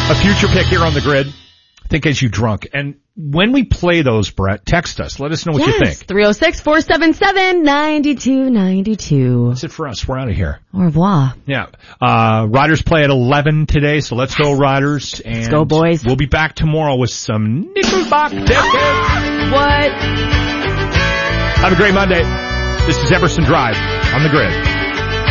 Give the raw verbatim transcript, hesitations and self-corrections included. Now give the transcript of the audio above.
A future pick here on the grid. Think as you drunk. And when we play those, Brett, text us. Let us know what yes, you think. three oh six, four seven seven, nine two nine two. That's it for us. We're out of here. Au revoir. Yeah. Uh, Riders play at eleven today, so let's go, Riders. And let's go, boys. We'll be back tomorrow with some Nickelback Decade. What? Have a great Monday. This is Emerson Drive on the grid.